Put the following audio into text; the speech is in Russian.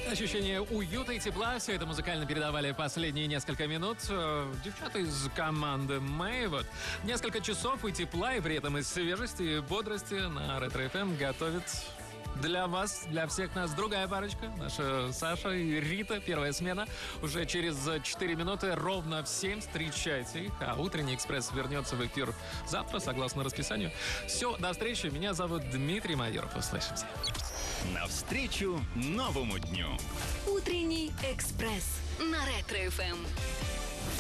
Ощущение уюта и тепла. Все это музыкально передавали последние несколько минут девчата из команды Мэй. Вот. Несколько часов и тепла, и при этом и свежести, и бодрости на Ретро ФМ готовит для вас, для всех нас другая парочка. Наша Саша и Рита. Первая смена. Уже через 4 минуты ровно в 7 встречайте их. А утренний экспресс вернется в эфир завтра, согласно расписанию. Все, до встречи. Меня зовут Дмитрий Майоров. Услышимся. Навстречу новому дню. Утренний экспресс на Ретро ФМ.